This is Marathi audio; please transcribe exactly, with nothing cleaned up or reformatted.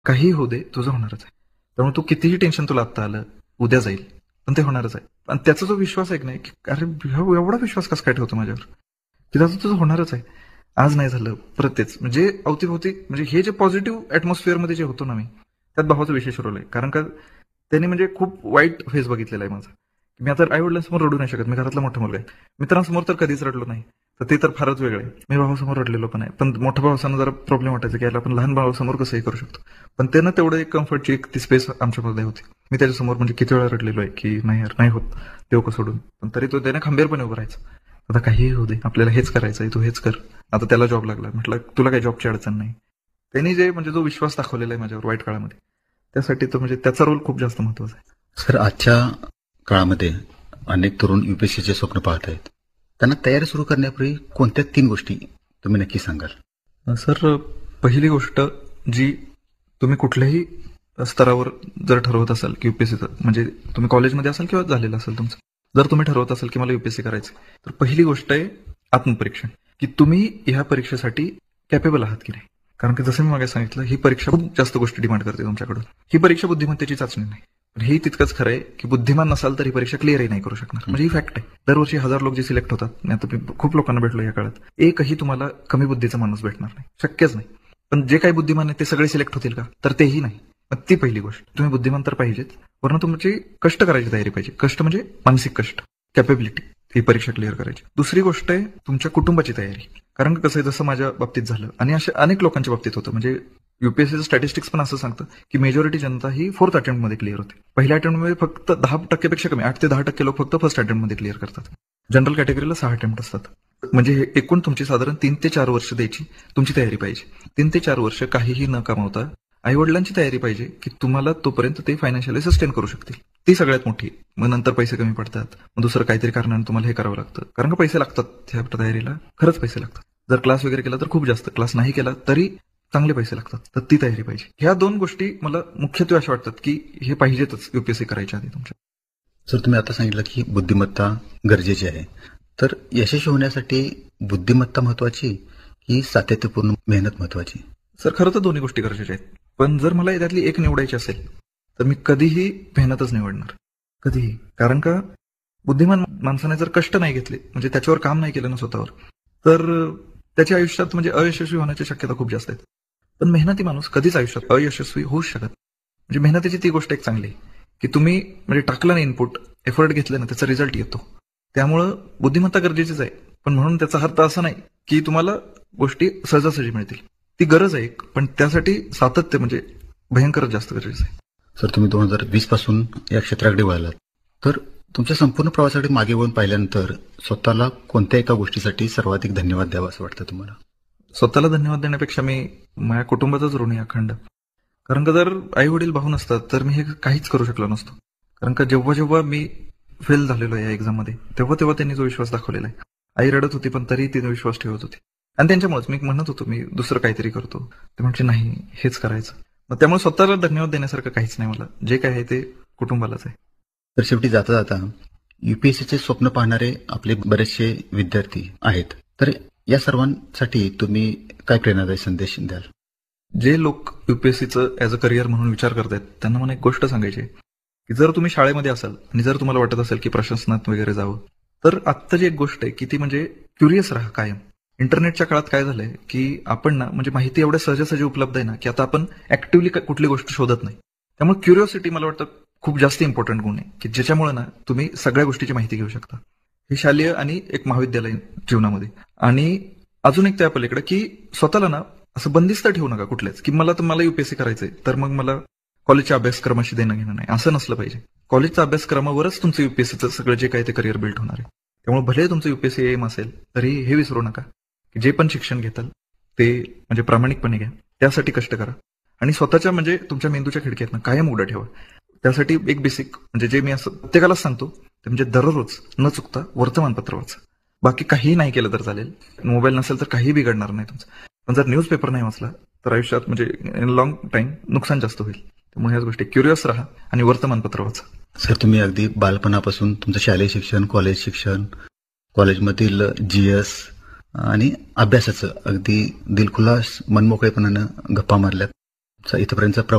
काहीही होऊ दे, तुझं होणारच आहे. त्यामुळे तू कितीही टेन्शन तुला आत्ता आलं, उद्या जाईल, पण ते होणारच आहे. आणि त्याचा जो विश्वास आहे की नाही, की अरे एव- एवढा विश्वास कसं काय ठेवतो माझ्यावर, की त्याचं तुझं होणारच आहे. आज नाही झालं परत तेच, म्हणजे अवतीभोवती म्हणजे हे जे पॉझिटिव्ह ऍटमॉस्फिअरमध्ये जे होतो ना मी, त्यात भावाचा विशेष रोल आहे. कारण का त्याने म्हणजे खूप वाईट फेस बघितलेला आहे माझा. मी आता आई वडिलांसमोर रडू नाही शकत, मी घरातला मोठा मुलगा आहे. मित्रांसमोर तर कधीच रडलो नाही, तर ते तर फारच वेगळं आहे. मी भावासमोर रडलेलो पण आहे, पण मोठ्या भावासमोर जरा प्रॉब्लेम वाटायचा की याला आपण लहान भावासमोर कसंही करू शकतो. पण त्यानं तेवढं एक कम्फर्टची एक ती स्पेस आमच्यामध्ये होती. मी त्याच्यासमोर म्हणजे किती वेळा रडलेलो आहे की नाही यार नाही होत देव का सोडून, पण तरी तो त्याने खंबीरपणे उभं राहायचा. आता काहीही होऊ दे, आपल्याला हेच करायचंय, तू हेच कर. आता त्याला जॉब लागला, म्हटलं तुला काही जॉबची अडचण नाही. त्यांनी जे म्हणजे जो विश्वास दाखवलेला आहे माझ्यावर वाईट काळामध्ये, त्यासाठी तो म्हणजे त्याचा रोल खूप जास्त महत्वाचा आहे. सर, आजच्या काळामध्ये अनेक तरुण युपीएससीचे स्वप्न पाहत आहेत. त्यांना तयारी सुरू करण्यापूर्वी कोणत्या तीन गोष्टी तुम्ही नक्की सांगाल? सर, पहिली गोष्ट जी तुम्ही कुठल्याही स्तरावर जर ठरवत असाल की युपीएससीचं, म्हणजे तुम्ही कॉलेजमध्ये असाल किंवा झालेलं असेल तुमचं, जर तुम्ही ठरवत असाल की मला युपीएससी करायचं, तर पहिली गोष्ट आहे आत्मपरीक्षण, की तुम्ही ह्या परीक्षेसाठी कॅपेबल आहात की नाही. कारण की जसं मी मागे सांगितलं, ही परीक्षा खूप जास्त गोष्टी डिमांड करते तुमच्याकडून. ही परीक्षा बुद्धिमत्तेची चाचणी नाही, पण हे तितकंच खरं आहे की बुद्धिमान नसाल तर ही परीक्षा क्लिअरही नाही करू शकणार. म्हणजे ही फॅक्ट आहे. दरवर्षी हजार लोक जे सिलेक्ट होतात, मी आता खूप लोकांना भेटलो या काळात, एकही तुम्हाला कमी बुद्धीचा माणूस भेटणार नाही, शक्यच नाही. पण जे काही बुद्धिमान आहे ते सगळे सिलेक्ट होतील का, तर तेही नाही. मग ती पहिली गोष्ट, तुम्ही बुद्धिमान तर पाहिजेत, वरून तुमची कष्ट करायची तयारी पाहिजे. कष्ट म्हणजे मानसिक कष्ट, कॅपेबिलिटी, ही परीक्षा क्लिअर करायची. दुसरी गोष्ट आहे तुमच्या कुटुंबाची तयारी. कारण कसं आहे, जसं माझ्या बाबतीत झालं आणि अशा अनेक लोकांच्या बाबतीत होतं, म्हणजे युपीएससीचं स्टॅटिस्टिक्स पण असं सांगतं की मेजॉरिटी जनता ही फोर्थ अटेम्प्टमध्ये क्लिअर होते. पहिल्या अटेम्प्टमध्ये फक्त दहा टक्केपेक्षा कमी, आठ ते दहा टक्के लोक फक्त फर्स्ट अटेम्प्टमध्ये क्लिअर करतात. जनरल कॅटेगरीला सहा अटेम्प्ट असतात. म्हणजे हे एकूण तुमची साधारण तीन ते चार वर्ष द्यायची तुमची तयारी पाहिजे. तीन ते चार वर्ष काहीही न कमावता आई वडिलांची तयारी पाहिजे की तुम्हाला तोपर्यंत ते फायनान्शियली सस्टेन करू शकतील. ती सगळ्यात मोठी. मग नंतर पैसे कमी पडतात, मग दुसरं काहीतरी कारणाने तुम्हाला हे करावं लागतं, कारण का पैसे लागतात त्या तयारीला, खरंच पैसे लागतात. जर क्लास वगैरे केला तर खूप जास्त, क्लास नाही केला तरी चांगले पैसे लागतात, तर ती तयारी पाहिजे. ह्या दोन गोष्टी मला मुख्यत्वे अशा वाटतात की हे पाहिजेतच युपीएससी करायच्या आधी तुमच्या. सर, तुम्ही आता सांगितलं की बुद्धिमत्ता गरजेची आहे, तर यशस्वी होण्यासाठी बुद्धिमत्ता महत्वाची की सातत्यपूर्ण मेहनत महत्वाची? सर, खरं तर दोन्ही गोष्टी गरजेच्या आहेत, पण जर मला त्यातली एक निवडायची असेल तर मी कधीही मेहनतच निवडणार, कधीही. कारण का बुद्धिमान माणसाने जर कष्ट नाही घेतले, म्हणजे त्याच्यावर काम नाही केलं ना स्वतःवर, तर त्याच्या आयुष्यात म्हणजे अयशस्वी होण्याची शक्यता खूप जास्त आहे. पण मेहनती माणूस कधीच आयुष्यात अयशस्वी होऊच शकत. म्हणजे मेहनतीची ती गोष्ट एक चांगली आहे की तुम्ही म्हणजे टाकलं ना इनपुट, एफर्ट घेतले ना, त्याचा रिझल्ट येतो. त्यामुळं बुद्धिमत्ता गरजेचीच आहे, पण म्हणून त्याचा अर्थ असा नाही की तुम्हाला गोष्टी सहजासहजी मिळतील. ती गरज आहे एक, पण त्यासाठी सातत्य म्हणजे भयंकर जास्त गरजेचं आहे. सर, तुम्ही दोन हजार वीस पासून या क्षेत्राकडे वळालात, तर तुमच्या संपूर्ण प्रवासाकडे मागे वळून पाहिल्यानंतर स्वतःला कोणत्या एका गोष्टीसाठी सर्वाधिक धन्यवाद द्यावा असं वाटतं तुम्हाला? स्वतःला धन्यवाद देण्यापेक्षा मी माझ्या कुटुंबाचाच ऋणी अखंड. कारण का जर आई वडील भाऊ नसतात तर मी हे काहीच करू शकलो नसतो. कारण का जेव्हा जेव्हा मी फेल झालेलो आहे या एक्झाममध्ये, तेव्हा तेव्हा त्यांनी जो विश्वास दाखवलेला आहे. आई रडत होती पण तरी तिने विश्वास ठेवत होती, आणि त्यांच्यामुळेच मी म्हणत होतो मी दुसरं काहीतरी करतो, ते म्हणजे नाही हेच करायचं. मग त्यामुळे स्वतःला धन्यवाद देण्यासारखं काहीच नाही मला. जे काय आहे ते कुटुंबालाच आहे. तर शेवटी जाता जाता युपीएससीचे स्वप्न पाहणारे आपले बरेचसे विद्यार्थी आहेत, तर या सर्वांसाठी तुम्ही काय प्रेरणादायी संदेश द्याल? जे लोक युपीएससीचं ऍज अ करिअर म्हणून विचार करतायत त्यांना मला एक गोष्ट सांगायची आहे की जर तुम्ही शाळेमध्ये असाल आणि जर तुम्हाला वाटत असेल की प्रशासनात वगैरे जावं, तर आत्ताची एक गोष्ट आहे की ती म्हणजे क्युरियस राहा कायम. इंटरनेटच्या काळात काय झालंय की आपण ना म्हणजे माहिती एवढ्या सहजासहजी उपलब्ध आहे ना की आता आपण ऍक्टिव्हली कुठली गोष्ट शोधत नाही. त्यामुळे क्युरिओसिटी मला वाटतं खूप जास्त इम्पॉर्टंट गुण आहे की ज्याच्यामुळे ना तुम्ही सगळ्या गोष्टीची माहिती घेऊ शकता. हे शालेय आणि एक महाविद्यालयीन जीवनामध्ये. आणि अजून एक त्या पलीकडे की स्वतःला ना असं बंदिस्त ठेवू नका कुठल्याच, की मला तर मला युपीएससी करायचंय तर मग मला कॉलेजच्या अभ्यासक्रमाशी देणं घेणं नाही, असं नसलं पाहिजे. कॉलेजच्या अभ्यासक्रमावरच तुमचं युपीएससीचं सगळं जे काही ते करिअर बिल्ड होणार आहे. त्यामुळे भले तुमचं युपीएससी एम असेल तरी हे विसरू नका की जे पण शिक्षण घेताल ते म्हणजे प्रामाणिकपणे घ्या, त्यासाठी कष्ट करा आणि स्वतःच्या म्हणजे तुमच्या मेंदूच्या खिडकीतनं कायम उघडं ठेवा. त्यासाठी एक बेसिक म्हणजे जे मी असं प्रत्येकालाच सांगतो ते म्हणजे दररोज न चुकता वर्तमानपत्र वाचा. बाकी काही नाही केलं तर चालेल, मोबाईल नसेल तर काही बिघडणार नाही तुमचं, पण जर न्यूजपेपर नाही वाचला तर आयुष्यात म्हणजे इन लॉंग टाइम नुकसान जास्त होईल. त्यामुळे ह्याच गोष्टी क्युरियस राहा आणि वर्तमानपत्र वाचा. सर, तुम्ही अगदी बालपणापासून तुमचं शालेय शिक्षण, कॉलेज शिक्षण, कॉलेजमधील जीएस आणि अभ्यासाचं अगदी दिलखुलास मनमोकळेपणानं गप्पा मारल्यात. तुमचा इथपर्यंतचा